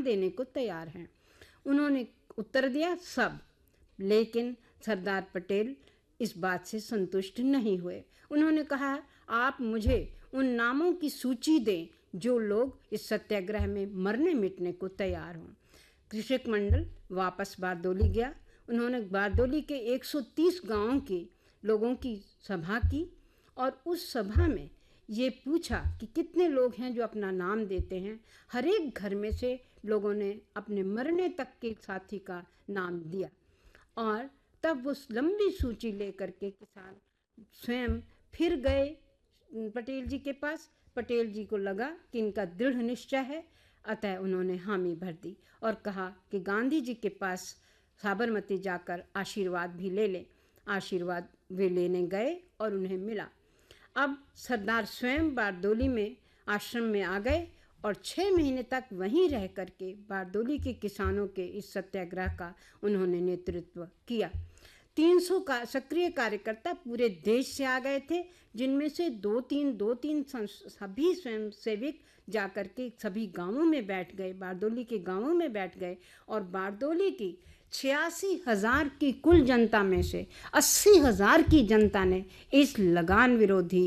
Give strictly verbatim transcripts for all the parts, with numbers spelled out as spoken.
बलिदान देने को तैयार हैं। उन्होंने उत्तर दिया, सब। लेकिन सरदार पटेल इस बात से संतुष्ट नहीं हुए। उन्होंने कहा, आप मुझे उन नामों की सूची दें जो लोग इस सत्याग्रह में मरने मिटने को तैयार हों। कृषक मंडल वापस बारदोली गया। उन्होंने बारदोली के एक सौ तीस गांवों के लोगों की सभा की और उस सभा में ये पूछा कि कितने लोग हैं जो अपना नाम देते हैं। हर एक घर में से लोगों ने अपने मरने तक के साथी का नाम दिया और तब उस लंबी सूची लेकर के किसान स्वयं फिर गए पटेल जी के पास। पटेल जी को लगा कि इनका दृढ़ निश्चय है, अतः उन्होंने हामी भर दी और कहा कि गांधी जी के पास साबरमती जाकर आशीर्वाद भी ले लें। आशीर्वाद वे लेने गए और उन्हें मिला। अब सरदार स्वयं बारदोली में आश्रम में आ गए और छः महीने तक वहीं रह करके बारदोली के किसानों के इस सत्याग्रह का उन्होंने नेतृत्व किया। तीन सौ का सक्रिय कार्यकर्ता पूरे देश से आ गए थे, जिनमें से दो तीन दो तीन सभी स्वयंसेवक जाकर के सभी गांवों में बैठ गए, बारदोली के गांवों में बैठ गए और बारदोली की छियासी हजार की कुल जनता में से अस्सी हजार की जनता ने इस लगान विरोधी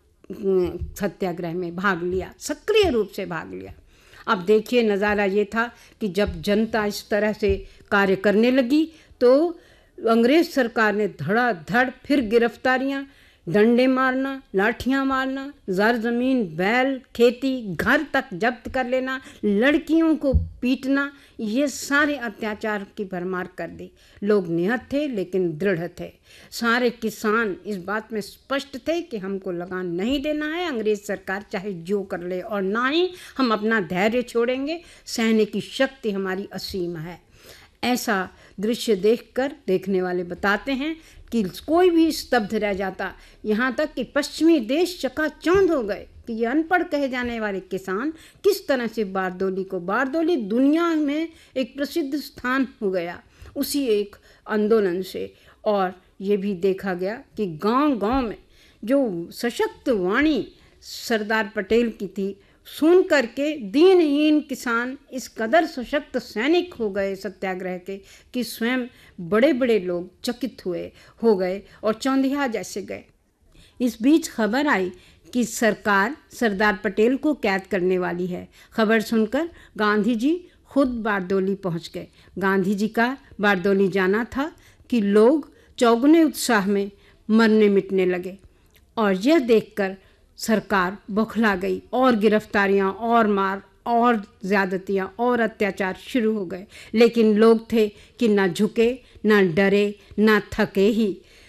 सत्याग्रह में भाग लिया, सक्रिय रूप से भाग लिया। अब देखिए, नज़ारा ये था कि जब जनता इस तरह से कार्य करने लगी तो अंग्रेज सरकार ने धड़ाधड़ फिर गिरफ्तारियां, डंडे मारना, लाठियां मारना, ज़र ज़मीन, बैल, खेती, घर तक जब्त कर लेना, लड़कियों को पीटना, ये सारे अत्याचार की भरमार कर दी। लोग निहत थे लेकिन दृढ़ थे। सारे किसान इस बात में स्पष्ट थे कि हमको लगान नहीं देना है, अंग्रेज सरकार चाहे जो कर ले, और ना ही हम अपना धैर्य छोड़ेंगे। सहने की शक्ति हमारी असीम है। ऐसा दृश्य देखकर देखने वाले बताते हैं कि कोई भी स्तब्ध रह जाता, यहाँ तक कि पश्चिमी देश चकाचौंध हो गए कि ये अनपढ़ कहे जाने वाले किसान किस तरह से बारदोली को, बारदोली दुनिया में एक प्रसिद्ध स्थान हो गया उसी एक आंदोलन से। और ये भी देखा गया कि गांव-गांव में जो सशक्त वाणी सरदार पटेल की थी, सुन करके दीनहीन किसान इस कदर सशक्त सैनिक हो गए सत्याग्रह के कि स्वयं बड़े बड़े लोग चकित हुए हो गए और चौंधिया जैसे गए। इस बीच खबर आई कि सरकार सरदार पटेल को कैद करने वाली है। खबर सुनकर गांधी जी खुद बारदोली पहुंच गए। गांधी जी का बारदोली जाना था कि लोग चौगुने उत्साह में मरने मिटने लगे और यह देखकर सरकार बौखला गई और गिरफ्तारियां और मार और ज़्यादतियाँ और अत्याचार शुरू हो गए। लेकिन लोग थे कि ना झुके, ना डरे, ना थके ही।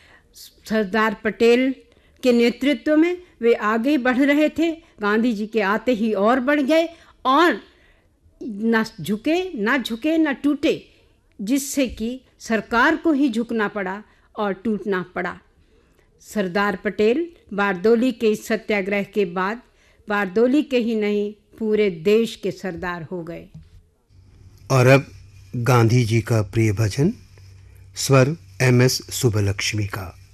सरदार पटेल के नेतृत्व में वे आगे बढ़ रहे थे। गांधी जी के आते ही और बढ़ गए और ना झुके ना झुके ना टूटे, जिससे कि सरकार को ही झुकना पड़ा और टूटना पड़ा। सरदार पटेल बारदोली के इस सत्याग्रह के बाद बारदोली के ही नहीं पूरे देश के सरदार हो गए। और अब गांधी जी का प्रिय भजन, स्वर एम एस सुब्बलक्ष्मी का।